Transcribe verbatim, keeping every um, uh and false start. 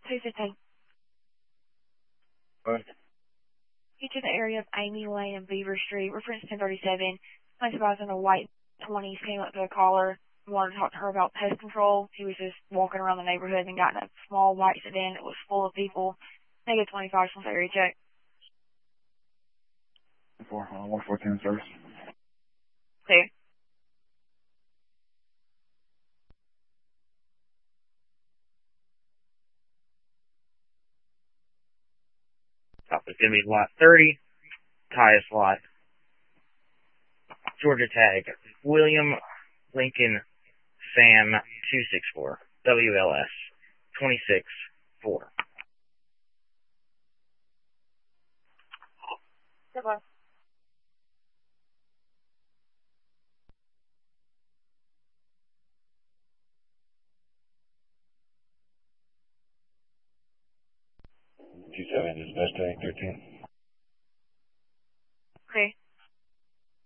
two fifteen. What? Get to the area of Amy Lane and Beaver Street, reference ten thirty-seven. My supervisor in a white twenties came up to a caller, wanted to talk to her about pest control. He was just walking around the neighborhood and got in a small white sedan that was full of people. Negative twenty-five from the area check. Four, uh, one fourteen service. Clear. Stop. It's going to be lot thirty, Tyus lot, Georgia tag, William Lincoln Sam two six four, W L S twenty-six four. Goodbye. Two seven is best tag thirteen.